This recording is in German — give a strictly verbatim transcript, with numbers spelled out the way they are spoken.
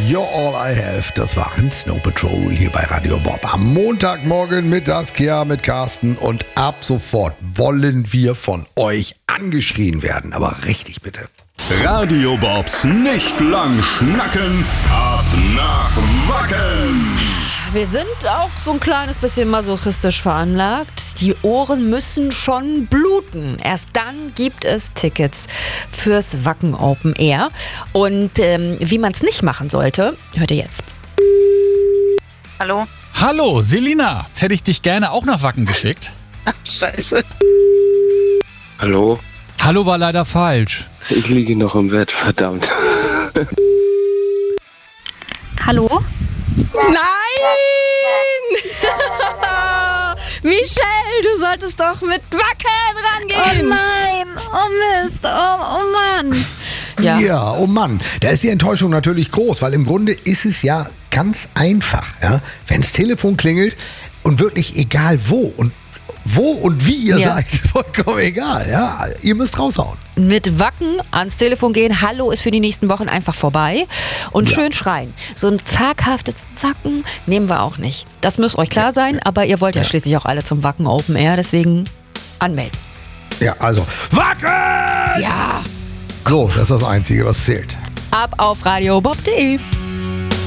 You're All I Have. Das waren Snow Patrol hier bei Radio Bob. Am Montagmorgen mit Saskia, mit Carsten und ab sofort wollen wir von euch angeschrien werden. Aber richtig bitte. Radio Bobs nicht lang schnacken, ab nach Wacken. Wir sind auch so ein kleines bisschen masochistisch veranlagt. Die Ohren müssen schon bluten. Erst dann gibt es Tickets fürs Wacken Open Air. Und ähm, wie man es nicht machen sollte, hört ihr jetzt. Hallo? Hallo, Selina. Jetzt hätte ich dich gerne auch nach Wacken geschickt. Ach, scheiße. Hallo? Hallo war leider falsch. Ich liege noch im Bett, verdammt. Hallo? Nein! Michelle, du solltest doch mit Wacken rangehen. Oh nein, oh Mist, oh, oh Mann. Ja. ja, oh Mann, da ist die Enttäuschung natürlich groß, weil im Grunde ist es ja ganz einfach. Ja? Wenn das Telefon klingelt und wirklich egal wo und wo und wie ihr Ja. seid, vollkommen egal. Ja? Ihr müsst raushauen. Mit Wacken ans Telefon gehen, Hallo ist für die nächsten Wochen einfach vorbei und Ja. schön schreien. So ein zaghaftes Wacken nehmen wir auch nicht. Das muss euch klar sein, aber ihr wollt ja, Ja. schließlich auch alle zum Wacken Open Air, deswegen anmelden. Ja, also Wacken! Ja, So, das ist das Einzige, was zählt. ab auf radiobob punkt de.